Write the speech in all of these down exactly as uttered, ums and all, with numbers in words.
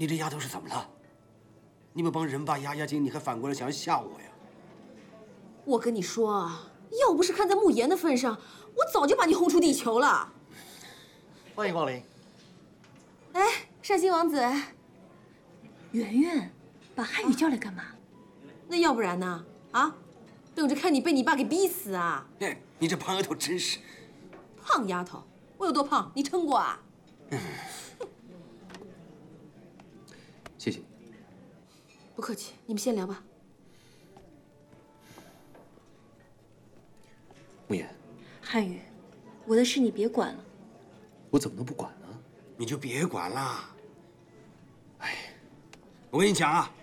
你这丫头是怎么了？你们帮人爸压压惊，你还反过来想吓我呀？ 我跟你说啊，要不是看在慕言的份上，我早就把你轰出地球了。 欢迎光临。 哎，善心王子， 圆圆，把汉语叫来干嘛？ 那要不然呢？啊，等着看你被你爸给逼死啊！ 哎，你这胖丫头真是。 胖丫头，我有多胖？你称过啊？ 嗯。 谢谢你。 不客气，你们先聊吧。 慕言， 汉语，我的事你别管了。 我怎么能不管呢？ 你就别管了。哎，我跟你讲啊，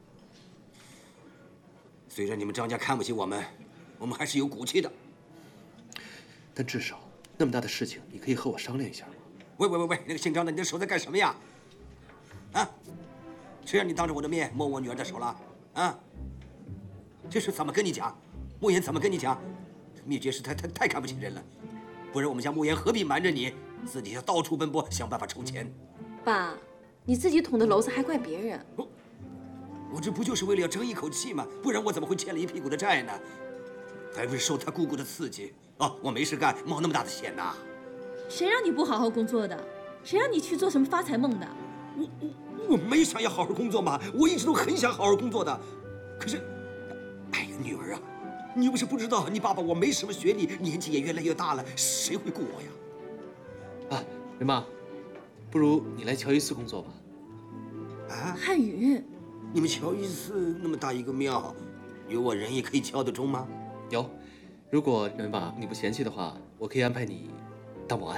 虽然你们张家看不起我们，我们还是有骨气的。 但至少那么大的事情，你可以和我商量一下吗？ 喂喂喂喂，那个姓张的，你的手在干什么呀？啊？谁让你当着我的面摸我女儿的手了？啊？这事怎么跟你讲？慕言怎么跟你讲？秘诀师太太太看不起人了，不然我们家慕言何必瞒着你，自己要到处奔波想办法筹钱？ 爸，你自己捅的篓子还怪别人？ 我我这不就是为了要争一口气吗？不然我怎么会欠了一屁股的债呢？还不是受他姑姑的刺激哦！我没事干，冒那么大的险呐！ 谁让你不好好工作的？谁让你去做什么发财梦的？ 我我我没想要好好工作嘛，我一直都很想好好工作的，可是，哎呀，女儿啊，你又不是不知道，你爸爸我没什么学历，年纪也越来越大了，谁会雇我呀？ 啊，人妈，不如你来乔伊斯工作吧。 啊， 汉语， 你们乔伊斯那么大一个庙，有我人也可以敲得钟吗？ 有，如果人妈你不嫌弃的话，我可以安排你当保安。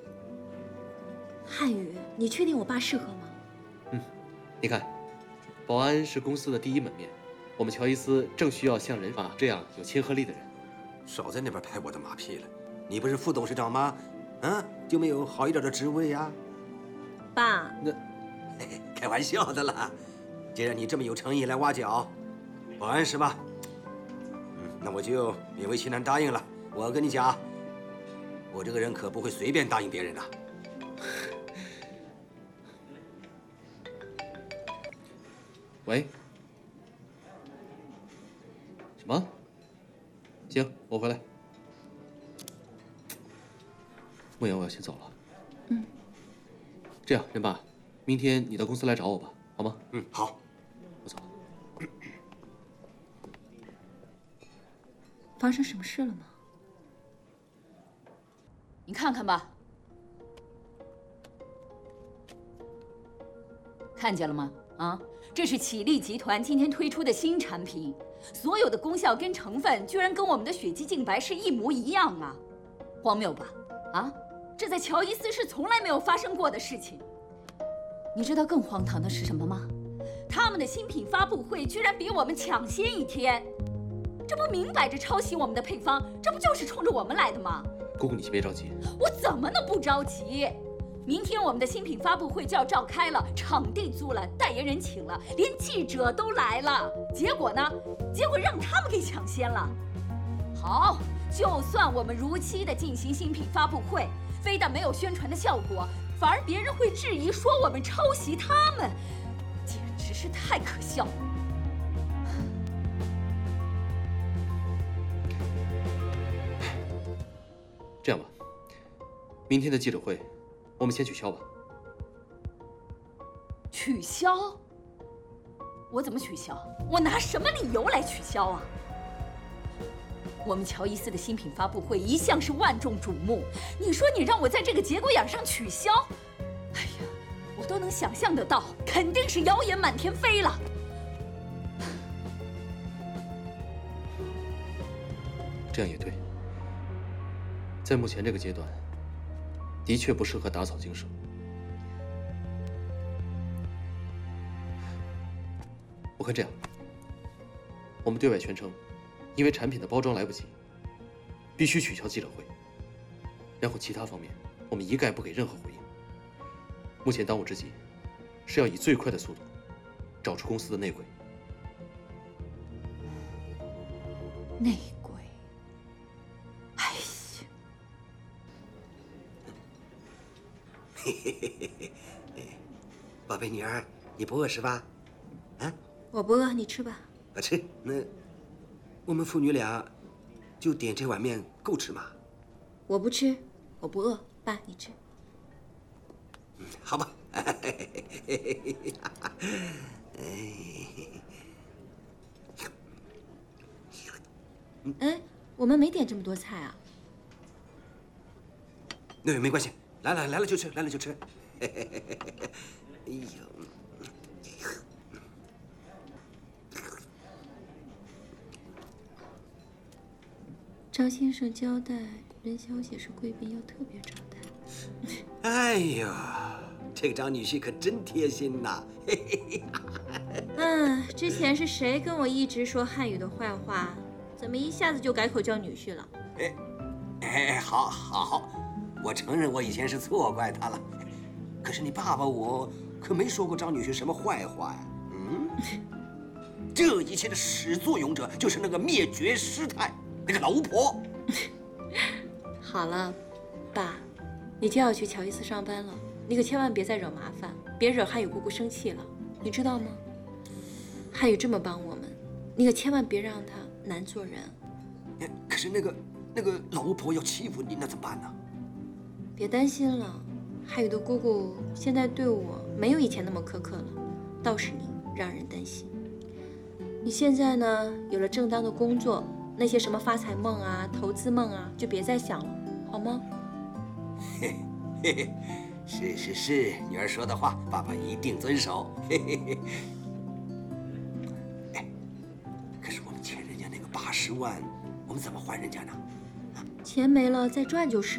汉语，你确定我爸适合吗？ 嗯，你看，保安是公司的第一门面，我们乔伊斯正需要像人妈这样有亲和力的人。 少在那边拍我的马屁了，你不是副董事长吗？啊，就没有好一点的职位呀？ 爸， 那， 嘿嘿，开玩笑的啦。既然你这么有诚意来挖角，保安是吧？嗯，那我就勉为其难答应了。我跟你讲，我这个人可不会随便答应别人的。 喂？什么？行，我回来。慕言，我要先走了。 嗯。 这样，人爸，明天你到公司来找我吧，好吗？ 嗯，好。 我走了。 发生什么事了吗？ 你看看吧，看见了吗？啊，这是启力集团今天推出的新产品，所有的功效跟成分居然跟我们的血肌净白是一模一样啊，荒谬吧？啊，这在乔伊斯是从来没有发生过的事情。你知道更荒唐的是什么吗？他们的新品发布会居然比我们抢先一天，这不明摆着抄袭我们的配方，这不就是冲着我们来的吗？ 姑姑，你先别着急。 我怎么能不着急？明天我们的新品发布会就要召开了，场地租了，代言人请了，连记者都来了。结果呢？结果让他们给抢先了。好，就算我们如期的进行新品发布会，非但没有宣传的效果，反而别人会质疑说我们抄袭他们，简直是太可笑了。 这样吧，明天的记者会，我们先取消吧。 取消？我怎么取消？我拿什么理由来取消啊？我们乔伊斯的新品发布会一向是万众瞩目，你说你让我在这个节骨眼上取消？哎呀，我都能想象得到，肯定是谣言满天飞了。 这样也对，在目前这个阶段，的确不适合打草惊蛇。我看这样，我们对外宣称，因为产品的包装来不及，必须取消记者会。然后其他方面，我们一概不给任何回应。目前当务之急，是要以最快的速度，找出公司的内鬼。 内鬼？哎呀！ 嘿嘿嘿嘿嘿，宝贝女儿， 你不饿是吧？啊？ 我不饿，你吃吧。 我吃。那我们父女俩就点这碗面够吃吗？ 我不吃，我不饿。爸，你吃。 嗯，好吧。 哎，我们没点这么多菜啊。 那没关系，来了来了就吃，来了就吃。哎呦！ 张先生交代，任小姐是贵宾，要特别招待。 哎呦，这个张女婿可真贴心呐！ 嗯，之前是谁跟我一直说汉语的坏话？怎么一下子就改口叫女婿了？ 哎，哎，好，好，我承认我以前是错怪他了。可是你爸爸我可没说过张女婿什么坏话呀。嗯，这一切的始作俑者就是那个灭绝师太，那个老巫婆。 好了，爸，你就要去乔伊斯上班了，你可千万别再惹麻烦，别惹汉语姑姑生气了，你知道吗？汉语这么帮我们，你可千万别让他难做人。 可是那个那个老巫婆要欺负你，那怎么办呢？ 别担心了，汉语的姑姑现在对我没有以前那么苛刻了，倒是你让人担心。你现在呢，有了正当的工作，那些什么发财梦啊、投资梦啊，就别再想了，好吗？ 嘿嘿嘿，是是是，女儿说的话，爸爸一定遵守。嘿嘿嘿。哎，可是我们欠人家那个八十万，我们怎么还人家呢？ 钱没了再赚就是。